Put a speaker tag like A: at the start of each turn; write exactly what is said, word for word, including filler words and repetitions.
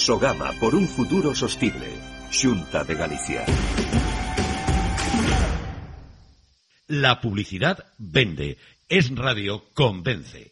A: Sogama por un futuro sostible. Xunta de Galicia.
B: La publicidad vende. Es Radio convence.